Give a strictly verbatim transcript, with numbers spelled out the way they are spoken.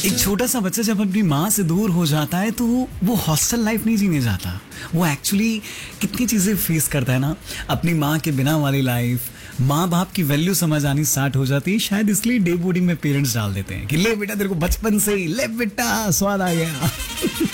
एक छोटा सा बच्चा जब अपनी माँ से दूर हो जाता है तो वो हॉस्टल लाइफ नहीं जीने जाता। वो एक्चुअली कितनी चीज़ें फेस करता है ना, अपनी माँ के बिना वाली लाइफ। माँ बाप की वैल्यू समझ आनी स्टार्ट हो जाती है, शायद इसलिए डे बोर्डिंग में पेरेंट्स डाल देते हैं कि ले बेटा तेरे को बचपन से ही ले बेटा स्वाद आ गया।